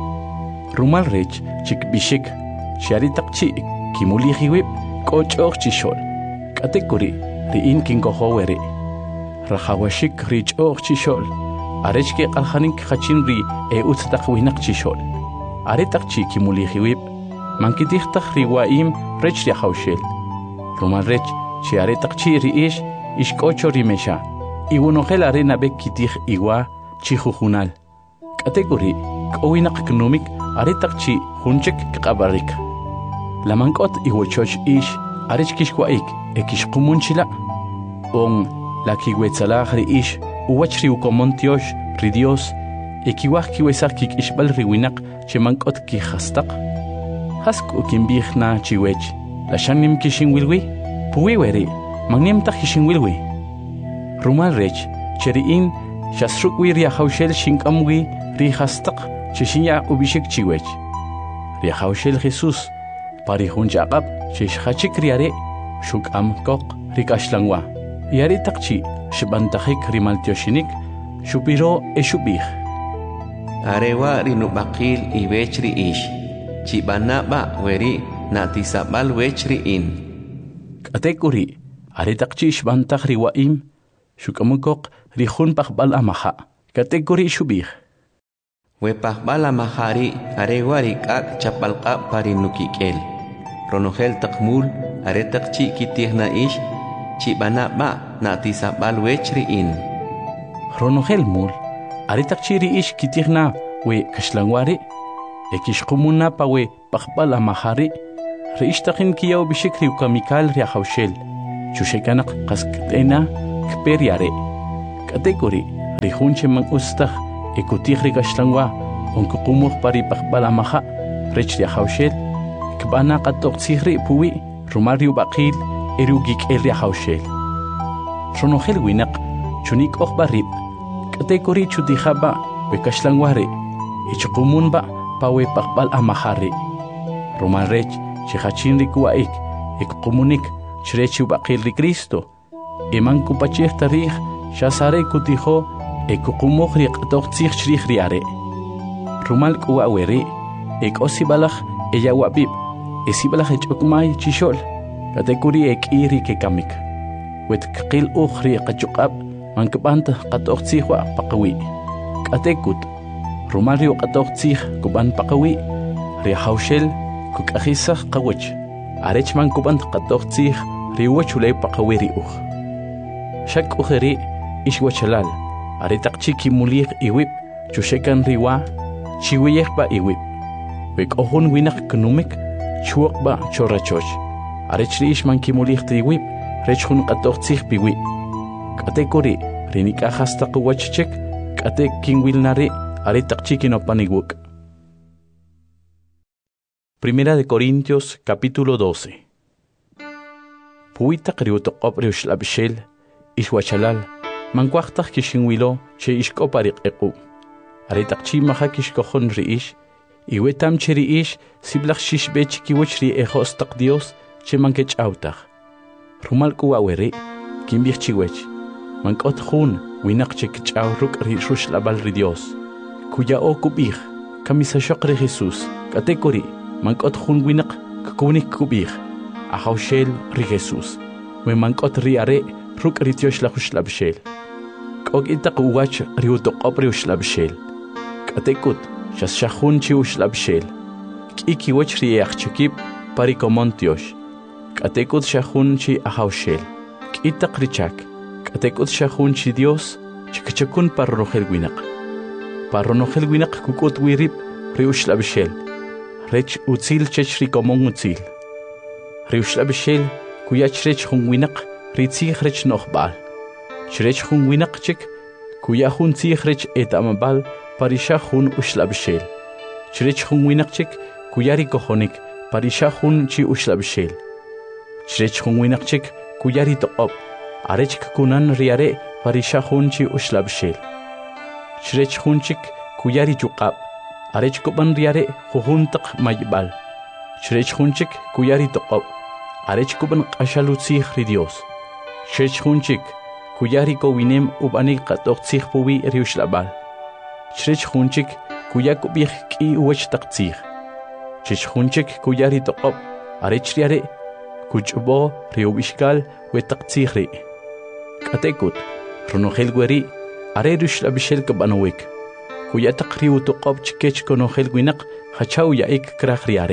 Rumal rech chikbishik charitakchi kimulihiwip kochok chishol. Katekuri riin kinkohoweri. Rahawashik rich och chishol. Arechke alhanik hachin ri e uttak winak chishol. Aretakchi kimulihiwip mankitihtach riwaim rech yahaushel. Rumal rech chiaretakchi riish Ishkocho rimesha. Iwunogel arena bekitij iwa chijujunal. Kategori kowinak knumik aretakchi hunchek kabarik. Lamankot iwochoch ish arechkishwaik ekishkumunchila. On la kiwetsalaj ish uwach riukomontiosh ri Dios ekiwaj kiwesak kik ishbal riwinak chemankot kijastak. Hasku kimbijna chiwech. La shanim kishinwilwi puwiweri. Magniamtak kishinwilwi. Rumal rech, cheriin, shasrukwi riahaushel shinkamwi rihastak, chishinya ubishik chiwech. Riahaushel Jesus, parihun jakab, chishachik riare, shuk am kok rikashlangwa. Yari takchi, shibantakik rimaltioshinik, shupiro e shubih. Arewa rinubakil iwechri ish, chibanaba weri natisabal wechri in. Katekuri. Aritakchi shbantak riwaim, shukamukok rihun pakbal amaha. Kategori shubih. We pakbal amahari arewari kak chapalka parinukikel. Ronogel takmul aretakchi kitihna ish, chibana ba natisabal wechri in. Ronogel mul, aritakchi ri ish kitihna we kashlangwari, ekishkumuna pa we pakbal amahari, reishtakin kiyaw bishikri ukamikal riahaushel. chushekanak qaskatena kperiare katekuri rihunche man ustah ekutihri gashlangwa onkuqumuq pari paqbalamaha rechri hawshel kbana qatoqsihri puwi rumariu baqil erugik elri hawshel ronohel winaq chunik oqbarib katekuri chutihaba bekashlangwari ichqumunba pawe paqbal amahari rumarech chihachinri kuaik ekqumunik chrechu baqilri Cristo eman kupachih tarikh shasare kutiho ekuqumuqri qatoqtsih chrikhriare rumal kuaweri ekosibalaj eyawabib esibalaj echukmay chishol katekuri ekiri kekamik wetqil ukhri qachuqab mankbanta qatoqtsihwa paqawi katekut rumario qatoqtsih kuban paqawi ri hawshel kuk'ajisaj qawach arech mankubant qatoqtsih riwachulay paqawi riuj shak ujeri ishwachalal aritaqchiki mulih iwib chushekan riwa chiwiyejba iwib wek'ojun winaq knumik chuqba chorachoch arech riish mankimulih triwib rechjun qatoqtsih piwi katekuri rinik'ajasta quwachchek k'ate kinwilnari aritaqchiki nopanigwuk. Primera de Corintios capítulo doce. Puitaq riutoqob riuxlabshel ishwachalal mankwaqtaq kishinwilo che ishk'opariq'iqu aritaqchi maja kishkojon riish iwetam che riish siblaq shishbe chikiwach ri'ejostaq Dios che mankech'awtaq rumal kuwaweri kinb'ijchiwech mank'ot jun winaq che kich'aw ruk' ri'ruxlabal ri Dios kuya'o kub'ij kamisaxoq ri Jesús katekuri mank'ot jun winaq kukunik kub'ij ajawxel ri Jesús we mank'ot ri'are ruk' ri tioxlajuxlabxel k'ok itaq uwach riutoqob riuxlabxel katekut xasxajun chi uxlabxel k'ikiwach ri'eajchikib parikomon tiox katekut xajun chi ajawxel k'itaq richak katekut xajun chi Dios chikchakun parronojel winaq parronojel winaq kuk'ut wirib riuxlabxel rech utzil chech rikomon utzil riuxlabxel kuyach rech jun winaq ritzij rech no'jb'al chrech jun winaq chik kuya jun tzij rech et'amab'al parisha jun uxlabxel chrech jun winaq chik kuya rikojonik parisha jun chi uxlabxel chrech jun winaq chik kuya ritoq'ob arech kunan riare parisha jun chi uxlabxel chrech jun chik kuya richuq'ab arech kuban riare jujuntaq mayb'al chrech jun chik kuya ritoq'ob arech kuban q'axal utzij ri Dios chrech jun chik kuya rikowinem ub'anik qatoqtzij puwi riuxlab'al chrech jun chik kuya kub'ij k'i uwach taq tzij chrech jun chik kuya ritoq'ob arech riare kuch'bo riub'ixkal we taq tzij ri' k'atekut ronojel weri are riuxlabxel kab'anowik kuya taq riutoq'ob chikech konojel winaq hachaw ya'ik kraj riare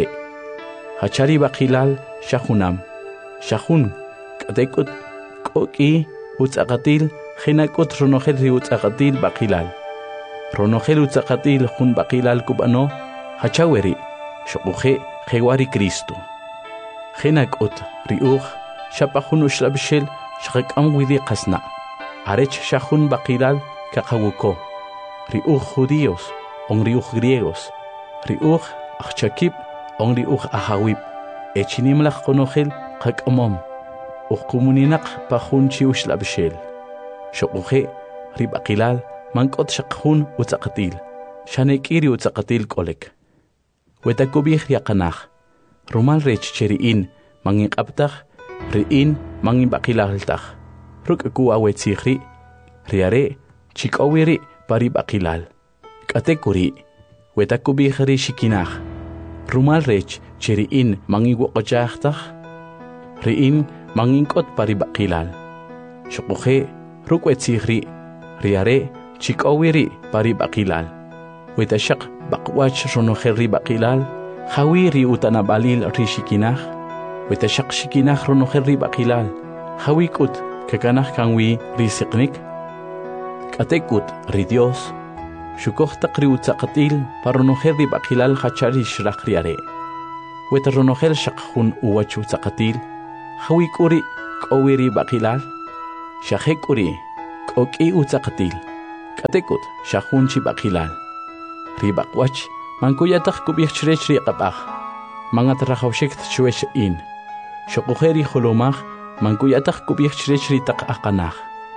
hachari baqilal xajunam xajun k'atekut k'ok'i utz'aqatil jinak'ut ronojel riutz'aqatil baqilal ronojel utz'aqatil jun baqilal kub'ano hachaweri xoquje qewari Cristo jinak'ut ri'uj xapa jun uxlabxel xaqak'am wiri qasna' arech xajun baqilal kaqawuko ri'uj judíos on ri'uj griegos ri'uj ajchakib on ri'uj ajawib echinimlaj qonojel qak'amom uqkumuninaq pa jun chi uxlabxel xoquje rib'aqilal mank'ot xaqjun utz'aqatil xanek'iri utz'aqatil k'olek wetakub'ij yaqanaj rumal rech che ri'in manginq'abtaj ri'in manginb'aqilaltaj ruk' kuwawetzij ri' riare chik'owi ri' parib'aqilal k'atekuri wetakub'ij ri xikinaj rumal rech che ri'in manginwoq'ochajtaj ri'in mangink'ot parib'aqilal xoquje ruk' wetzij ri' riare chik'owi ri' parib'aqilal wetaxaq baq'wach ronojel rib'aqilal jawi ri utanab'alil ri xikinaj wetaxaq xikinaj ronojel rib'aqilal jawi k'ut kakanaj kanwi ri siqnik k'atekut ri Dios xukoj taq ri utz'aqatil pa ronojel rib'aqilal hachari xraq riare weta ronojel xaq jun uwach utz'aqatil jawi k'uri k'owiri baqilal shahekuri k'oki utzaqatil katekut shahunchi baqilal ribaqwach mankuyataq kub'iqchrech riqapaq mangat rajawshek tchuesh in shoqujeri holomaj mankuyataq kub'iqchrech ritaq aqanaj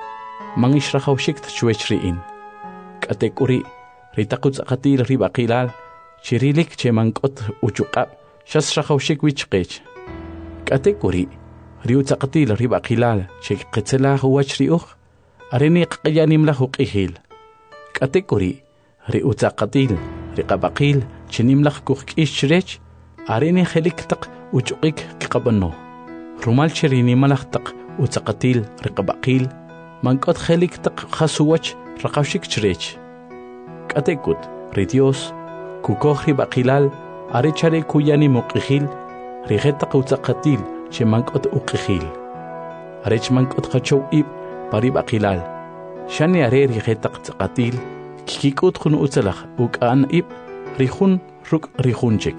mangish rajawshek tchuesh in katekuri ritaqutzaqatil ribaqilal chirilik che mankot uchuqab shas rajawshek wichqech katekuri riutzaqatil ribaqilal che qetzelaj wach riuj areni qyanim la huqihil katekuri riutzaqatil riqabaqil chinimlaq kuqk'ishrech areni kheliktaq uchuqik qabano rumal chirinimalaqtaq utzaqatil riqabaqil mankot kheliktaq khasuwach raqawshik chrech katekut ri Dios kukoj ribaqilal arechare kuyani muqihil rigetaq utzaqatil che mankot uqihil arech mankot qachow ib paribaqilal shani are rigetaq tzaqatil kikikut khun utzalaq uk'an ib rihun ruk rihunchik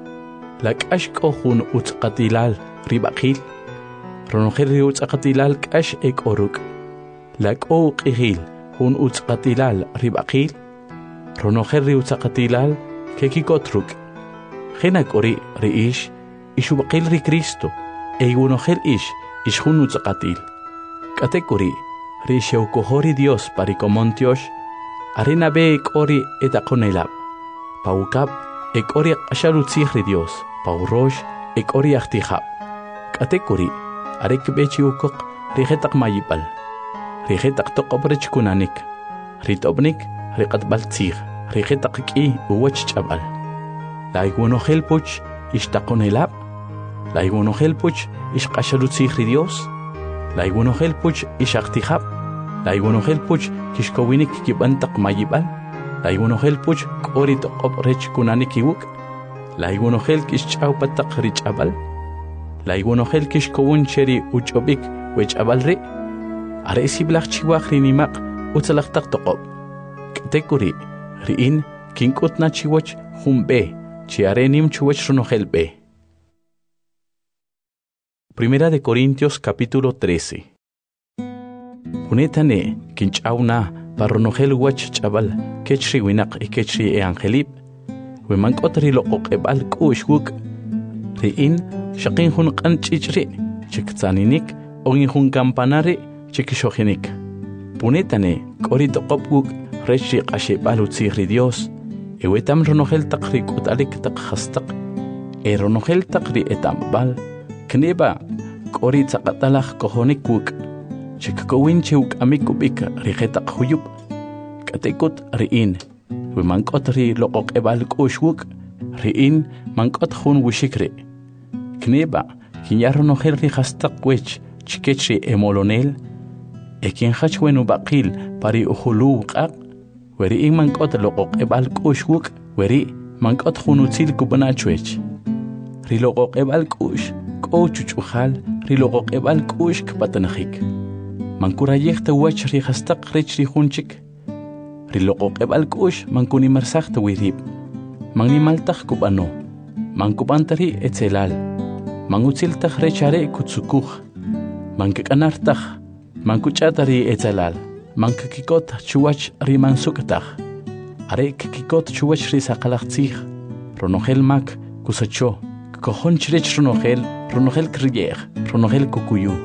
lak'ash k'ojun utzqatilal ribaqil ronojel ri utzqatilal k'ash ek'oruk lak'o uq'ihil jun utzqatilal ribaqil ronojel ri utzqatilal kekikotruk jena k'ori ri ish ixubaqil ri Cristo eygunojel ish ish jun utzqatil k'atekuri ri xewkojori Dios parikomontiosh arena be ek'ori etaqonelab paukab ek'ori q'axarutzij ri Dios paurosh ek'ori ajtijab k'atekuri arek bechi ukoq rijetaq mayipal rijetaq toqobrech kunanik ritobnik riqatbal tzij rijetaq k'i uwach ch'abal laiguonojel puch ishtaqonelab laiguonojel puch ishq'axarutzij ri Dios laiguonojel puch ishajtijab laiguonojel puch kishkowinik kib'antaq mayipal laiguonojel puch k'ori toqobrech kunanik iwuk laiguonojel kishch'awpataq rich'abal laiguonojel kishkowun cheri uch'obik wech'abal ri are siblaj chiwaj rinimaq utzalaqtaq toqob k'tekuri ri'in kink'utna chiwach jun b'e chi are nim chiwach ronojel b'e. Primera de Corintios capítulo trece. Punetane kinch'awna parronojel wach ch'abal kechri winaq y kechri e angelib wemank'ot ri loqoq'eb'al k'u'x wuk ri'in shaqin jun q'an ch'ichri chiktzaninik ogin jun kampanari chikixojinik punetane k'ori toqob wuk rech ri q'axeb'al utzij ri Dios ewetam ronojel taq ri k'ut'alik taq jastaq e ronojel taq ri etamb'al kneba k'ori tzaqatalaj kojonik wuk chikkowin che uk'amik kub'ik rijetaq juyub k'atekut ri'in wemank'ot ri loqoq'eb'al k'u'x wuk ri'in mank'ot jun wixik ri' kneba kinyaj ronojel ri jastaq wech chikech ri emolonel e kinjach wen ubaqil pari ujulu wq'aq weri'in mank'ot loqoq'eb'al k'u'x wuk weri' mank'ot jun utzil kub'nach wech ri loqoq'eb'al k'u'x k'o chuch'ujal ri loqoq'eb'al k'u'x kpatanajik mankurayej tawach ri jastaq rech ri junchik ri loqoq'eb'al k'u'x mankunimarsaj tawirib mannimaltaj kub'ano mankub'antari etzelal mangutziltaj rech are kutzukuj mankik'anartaj mankuch'atari etzelal mankikikot chuwach ri mansuk'taj are kikikot chuwach ri saqalaj tzij ronojel mak kusacho kojon chrech ronojel ronojel kriyej ronojel kukuyu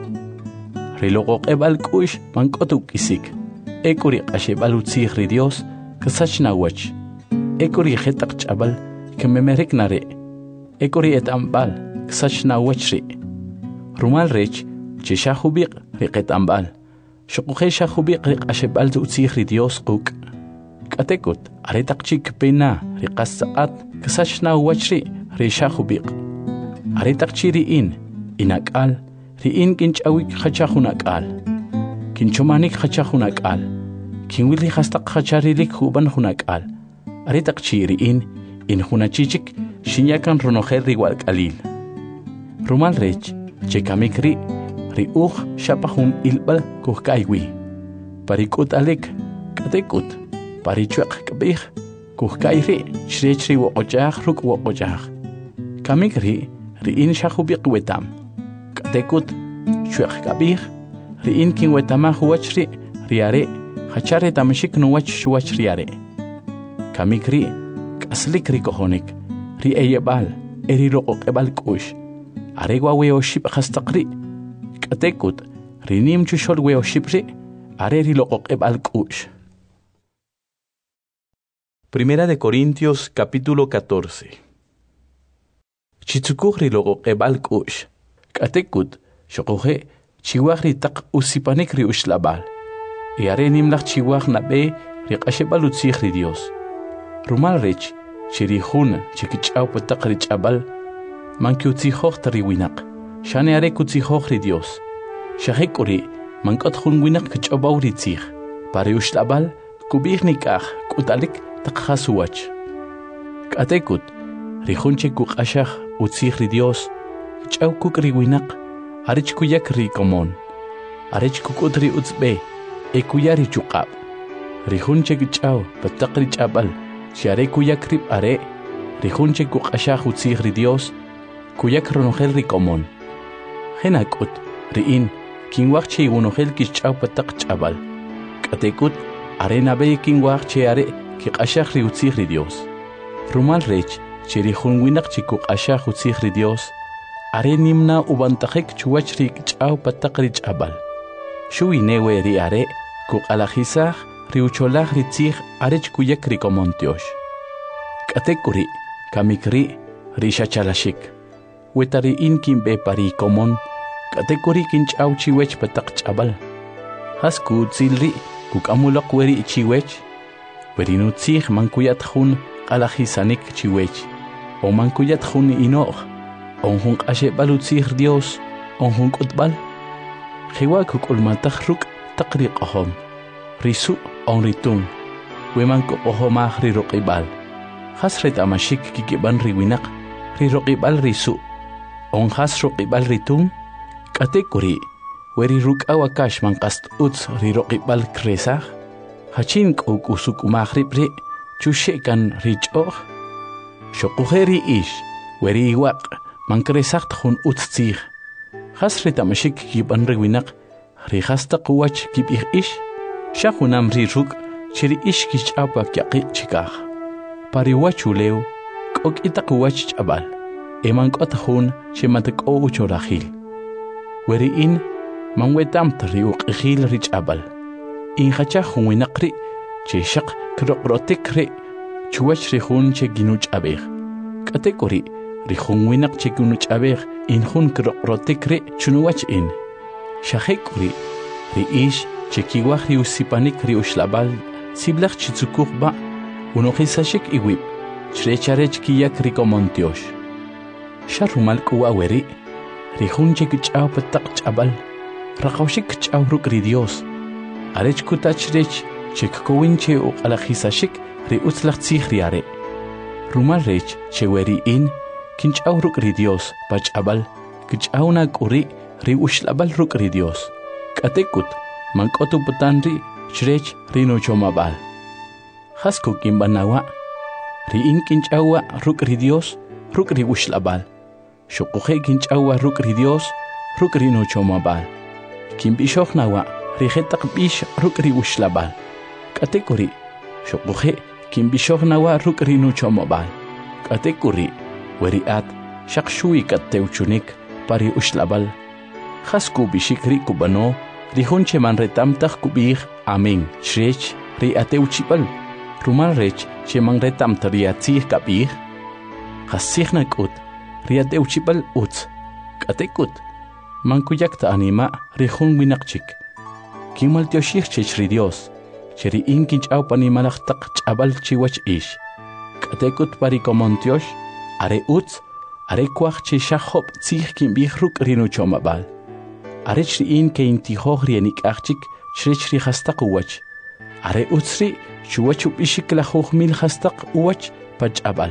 ri loqoq'eb'al k'u'x mank'ot uk'isik ek'ori q'axeb'al utzij ri Dios kasach nawach ek'ori jetaq ch'abal kememerek nare ek'ori et'amb'al kasach nawach ri rumal rech che xajubiq ri qet'amb'al xoqujel xajubiq ri q'axeb'al utzij ri Dios quk' k'atekut are taq chik pena ri qas saqat kasach nawach ri ri xajubiq are taq chi ri'in inak'al ri'in kinch'awik jacha jun ak'al kinchomanik jacha jun ak'al kinwil ri jastaq jacharilik jub'an jun ak'al are taq chi ri'in in jun achichik xinyakan ronojel ri walk'alil rumal rech chekamik ri ri uj xapa jun ilb'al kujk'aywi parik'ut'alik k'atekut parichweq k'b'ij kujk'ay ri chrech ri woq'och'aj ruk' woq'och'aj kamik ri ri'in xajubiq wetam k'atekut chueq kabih ri in kin wetama huachri riare hachare tamashik nuwach chuach riare kamikri kaslik ri kohonik ri eyebal eri roqoq ebal kush aregwa weoship khastaqri katekut rinim chushol weoshipri areri loqoq ebal kush. Primera de Corintios capítulo catorce. Chitsukuhri loqoq ebal kush katekut shoqoje chiwahri taq usipanikri ushlabal y arenim lach chiwah nabe ri qashebal utsikhri Dios rumal rech chirihun chikich'aw pataq ri ch'abal manki utsikhoj tari winaq shane are kutsikhojri Dios shahekuri mankot khun winaq kich'abaw ri tsikh pari ushlabal kubih nikaj kutalik taqhasuwach katekut rihun chikuqashaj utsikhri Dios ch'aw kukri winaq arich kuyak ri komon arich kukutri utzbe e kuyari chuqab rihun chikuch'aw pataq ri ch'abal Share kuyak rib are, rihunche kuqashaj utzig ri Dios, kuyak ronogel ri komon. Henakut, riin, kinwach che unogel kich'aw pataq ch'abal. Katekut, are nabe kinwach che are, kiqashaj ri utzig ri Dios. Rumal rech, che rihun winak che kuqashaj utzig ri Dios, are nimna ubantajek chuwach ri kich'aw pataq ri ch'abal. Shui newe ri are, kuqalajisaj, riucholaj ri tzig arech kuyak ri komontiosh. Katekuri, kamikri, ri shachalashik. Wetari in kimbe pari komon, katekuri kinch'aw chiwech pataq ch'abal. Hasku tzilri, kukamulok weri chiwech, werinu tzig mankuyat jun qalajisanik chiwech. O mankuyat jun inoq, on jun qashebal utzig Dios, on jun kutbal. Jiwa kukulmataj ruk taqri qahom. Risu on ritung, weman ko ohomah ri roqibal. Hasret amashik kikiban ri winak, ri roqibal risu. On has roqibal ritung, katekuri, weri ruk awakash man qast uts ri roqibal kresah. Hachin ko kusuk umahribri, chushekan richoh. Shokuheri ish, weri iwaq, man kresah tjun uts tzig. Hasret amashik kikiban ri winak, ri hasta kuwach kibih ish. Shahunam ri ruk chiri ishkish apa kyaqi chikaj. Pari wachuleu kok itakuwach chabal. Eman kotahun chimatak o uchorahil. Weri in manwetam tri uqihil ri chabal. In hachahun winakri che shak kroprotikri chuwach ri hun che ginuch abeg. Katekori ri hun winak che ginuch abeg in hun kroprotikri chunuwach in. Shahekuri ri ish Chekiwaj ri usipanik ri ushlabal, siblaj chitzukuj ba, unojisashik iwib, chrecharech kiyak ri komontiosh. Sharumal kuwa weri, ri hun chekich'aw pataq ch'abal, raqawshik ch'aw ruk ri Dios. Arech kutach rech, chekkowin che uqalajisashik ri utzlaj tzig ri are. Rumal rech, che weri in, kinch'aw ruk ri Dios, pa ch'abal, kich'aw na kuri ri ushlabal ruk ri Dios. Katekut, Mankotu putanri chrech rino chomabal. Hasko kimbanawa. Ri in kinchawa ruk ri Dios, ruk ri ushlabal. Shokuhe kinchawa ruk ri Dios, ruk rino chomabal. Kimbishok nawa, ri hetak bish ruk ri ushlabal. Katekuri, shokuhe kimbishok nawa ruk rino chomabal. Katekuri, weri at, shakshui kateuchunik pari ushlabal. Hasko bishikri kubano, Rihun che man retamtaj kubih, amen, shrech, ri ateuchipal. Rumal rech, che man retamta ri atzih kabih. Hasihna kut, ri ateuchipal utz. Katekut, man kuyakta anima, rihun winakchik. Kimal tioshich chech ri Dios, che ri inkinch au panimalach tak chabal chiwach ish. Katekut pari komontiosh, are utz, are kwach che shahop tzih kimbih ruk rino chomabal. Arech ri in ke intihoj ri enik achchik, shrech ri hastaq uwach. Are utzri, chuwach upishik la mil hastaq uwach, pach abal.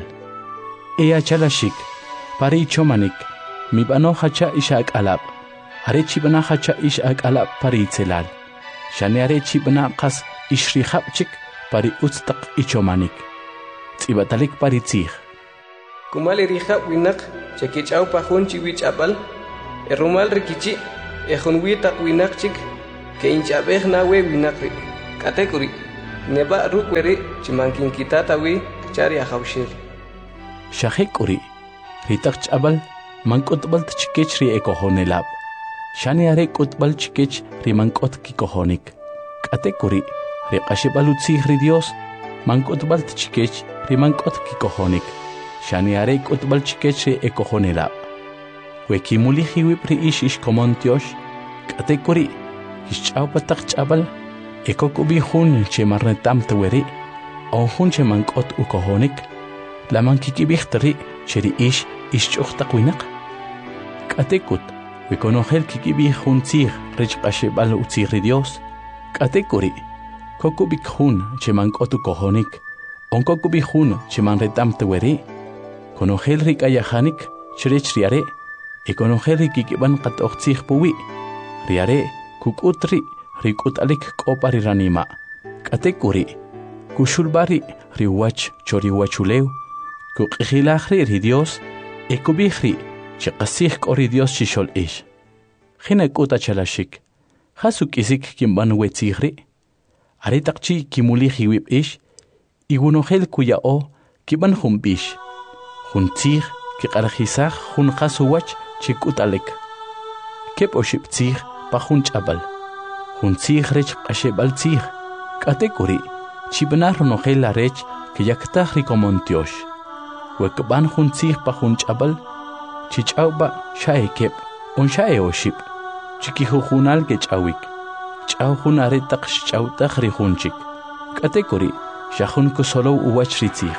Ea chalashik, pari chomanik, mi bano hacha ishak alab. Are chibana hacha ishak alab pari itzelal. Shane are chibana qas ishri hapchik, pari utztaq ichomanik. Tzibatalik pari tzih. Kumali rihab winak, chekich au pahun chiwich abal, erumal rikichi, Ejunwita winakchik, que inchabej nawe winakri. Katekuri, neba rukweri, chimankin kitatawi, chari ahawshel. Shahekuri, ritak chabal, mankotbal tchikech ri ekohonelab. Shani are kotbal chikech ri mankot kikohonik. Katekuri, ri kashibalutsi ri Dios, mankotbal tchikech ri mankot kikohonik. Shani are kotbal chikech ri ekohonelab. Wekimuli hiwip ri ish ish komontiosh, katekuri, ischau patak chabal, ekokubi hun che marnetam teweri, on hun che mankot ukohonik, la mankikibichtri che ri ish ischuk takwinak. Katekut, wekonohel kikibi hun tzir rich kashebal utzir ri Dios, katekuri, kokubik hun che mankot ukohonik, on kokubik hun che marnetam teweri, konohel rik ayahanik, cherich riare, Ekonojeri kikiban kat oxig puwi. Riare kukutri rikutalik kopari ranima. Katekuri kushulbari riwach choriwachuleu. Kukihilahri ri Dios ekubihri chikasih kori Dios chishol ish. Hina kuta chalashik. Hasuk isik kimban wetzihri. Aritakchi kimuli hiwip ish. Igunojel kuya o kiban humbish. Huntzih kikarhisah hun khasuwach chikutalek. Kep oship tzih pa hun chabal. Hun tzih rech ashebal tzih. Katekuri chibnar nojel la rech que yaktah rikomontiosh. Wekban hun tzih pa hun chabal. Chichauba shae kep. On shae oship. Chikihujunal ke chawik. Chaw hun aretak chawtah rihunchik. Katekuri shahun kusolo uwach ritzih.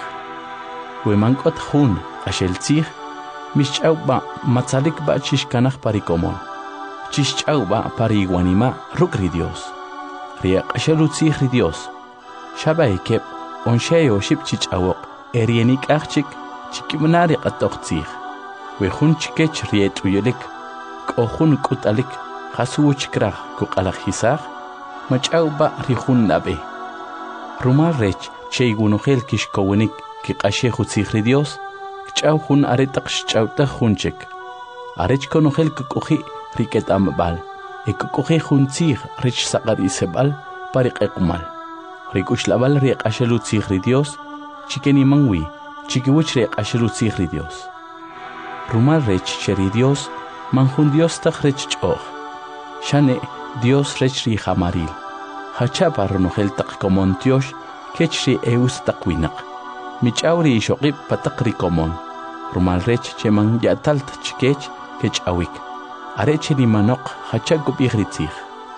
Wemankot hun ashel tzih. Mischauba matzalik ba chishkanach parikomon. Chischauba pariguanima rukri Dios. Riak ashalutzi ri Dios. Shaba ekep on shayo ship chichawok. Erienik achik chikimnari qatoqtzih. Wehun chikech riet uyelik. Kohun kutalik. Hasuch krach kukalajisach. Machauba rihun nabe. Rumar rech cheigunogel kishkowenik kikashejutzih ri Dios. Chau hun aretak chauta hunchek. Arech konogel kukuji riket ambal. Ekukuji huntzig rich sakar isebal parik ekumal. Rikushlabal riek ashelutzig ri Dios. Chikeni mangwi. Chikiwich riek ashelutzig ri Dios. Rumal rech cheri Dios. Manjun Dios tak rech choch. Shane Dios rech ri hamaril. Hachapa runogel tak komontiosh. Kech ri eus takwinak. Michauri shokip patakri komon. Rumal rech cheman yatalt chikech kech awik. Are chini manok hachag bighritzig.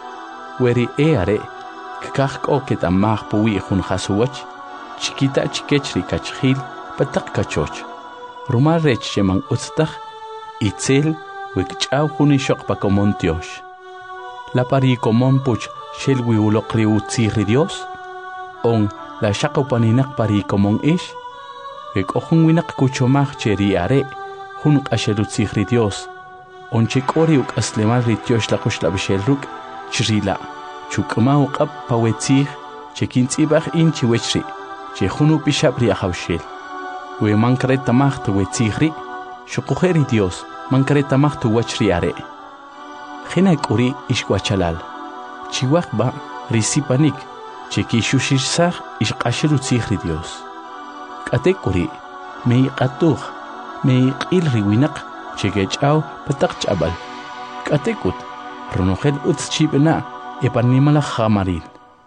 Weri e are kakak o ketamah puwi hun hasuwach. Chikita chikech rikachhil patak kachoch. Rumal rech cheman utstach itzel wikchaw huni shok pa komontiosh. La pari komon puch shelwi ulokri utziri Dios. On la shakopaninak pari komon ish. Ek ohun winak kuchomach cheri are. Hun ashelutzig ri Dios. On chikori uk aslemal ritiosh la kushla bishelruk. Chrila. Chukma uqab pawetzig. Chekintzibach in chiwechri. Chehunu pishabri ahawshel. We mankreta macht wetzigri. Shukujeri Dios. Mankreta macht wachri are. Gena kuri ishkwachalal. Chiwakba risipanik. Cheki shushishsah ishqashelutzig ri Dios. Katekuri mei qatuj mei qil riwinak chegechau patak chabal. Katekut runogel utschibna epanimala jamaril.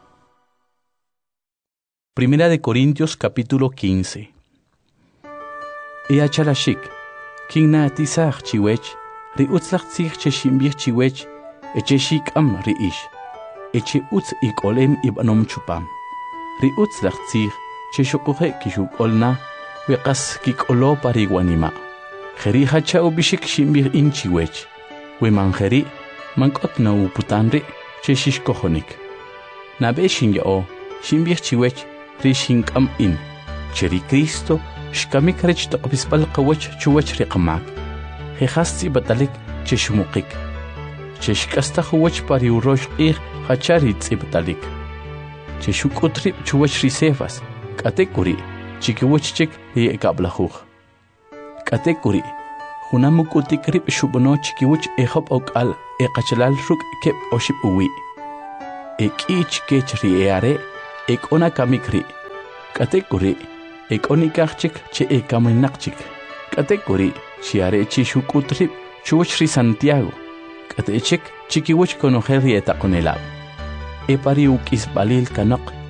Primera de Corintios capítulo quince. E achalashik kingna tisach chiwech ri utzlach tzich cheshimbich chiwech echeshik am ri ish. Eche utz ikolem ibanom chupam. Ri utzlach tzich cheshokuhe kishuk olna weqas kikolo pariguanima. Jeri hachao bishik shimbir inchiwech. We manjeri mankot na uputanri cheshishkohonik. Nabe shinyao shimbir chiwech rishinkam in. Cheri Cristo shkamik rech toqbispal qawach chuwach riqamak. Jehasti batalik cheshmukik. Cheshkasta huwach pariurosh qir hachari tzibtalik. Cheshukutri chuwach risefas. Katekuri chikiwachchik ye kablahuj. Katekuri Unamukutik rib shubuno chikiwich e hop okal e qachalal ruk kep oship uwi. E kich kechri e are e ona kamikri. Katekuri e onikachik che e kaminakchik. Katekuri chiare chishukutrip chuchri Santiago. Katechik chikiwich konojeri eta konelab. E pari ukis balil kanok